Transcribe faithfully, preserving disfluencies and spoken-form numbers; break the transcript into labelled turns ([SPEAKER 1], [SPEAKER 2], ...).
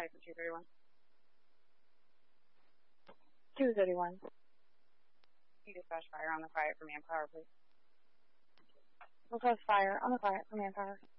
[SPEAKER 1] five for two thirty-one. two thirty-one. You dispatch fire on the quiet for manpower, please. Request fire on the quiet for manpower.